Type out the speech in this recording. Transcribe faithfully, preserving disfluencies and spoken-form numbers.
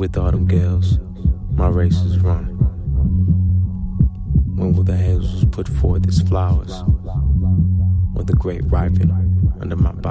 with autumn gales, my race is run. When will the hazels put forth its flowers? Will the grape ripen under my body?